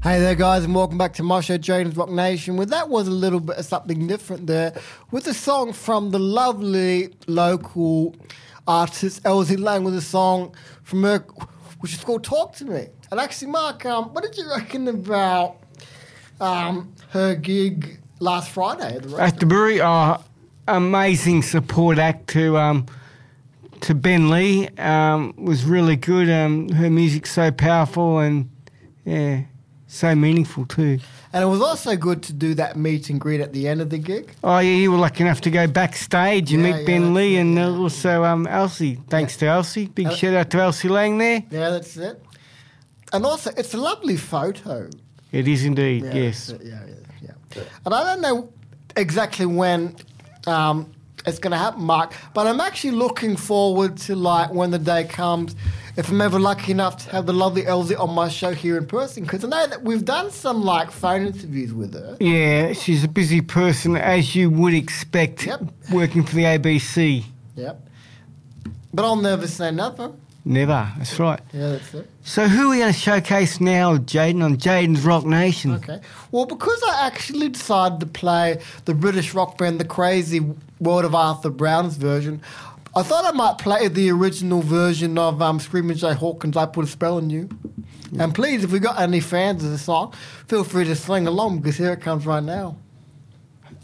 Hey there, guys, and welcome back to my show, Jaden's Rock Nation. Well, that was a little bit of something different there with a song from the lovely local artist Elsie Lang with a song from her, which is called Talk to Me. And actually, Mark, what did you reckon about her gig last Friday at the brewery? Amazing support act to Ben Lee. Was really good. Her music's so powerful and, yeah, so meaningful too. And it was also good to do that meet and greet at the end of the gig. Oh, yeah, you were lucky enough to go backstage and meet Ben Lee and also Elsie. Thanks to Elsie. Big shout out to Elsie Lang there. Yeah, that's it. And also, it's a lovely photo. It is indeed, yes. Yeah. And I don't know exactly when it's going to happen, Mark, but I'm actually looking forward to, like, when the day comes, if I'm ever lucky enough to have the lovely Elsie on my show here in person, because I know that we've done some, like, phone interviews with her. Yeah, she's a busy person, as you would expect, working for the ABC. Yep. But I'll never say never. Never, that's right. Yeah, that's it. So who are we going to showcase now, Jaden, on Jaden's Rock Nation? Okay. Well, because I actually decided to play the British rock band The Crazy World of Arthur Brown's version, I thought I might play the original version of Screaming Jay Hawkins' I Put a Spell on You. And please, if we got any fans of the song, feel free to sing along, because here it comes right now.